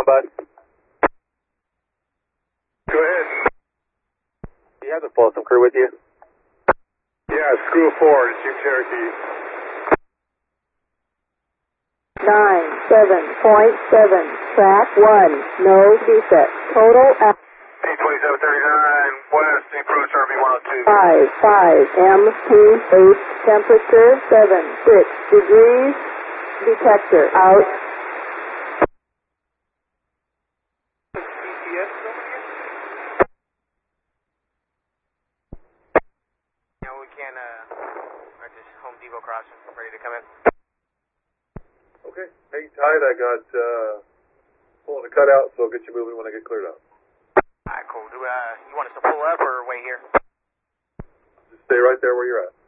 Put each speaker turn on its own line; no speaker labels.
down, bud.
Go ahead.
Do you have the Folsom crew with you?
Yeah, School 4 to Jeep Cherokee.
97.7, track 1, no defect. Total at
2739 West, approach RV 102.
5 MT8, temperature 76 degrees, detector out.
GPS over here?
Yeah, we can, or just Home Depot crossing, ready to come in.
Okay, hang tight. I got pulling a cutout, so I'll get you moving when I get cleared out.
Alright, cool. You want us to pull up or wait here?
Just stay right there where you're at.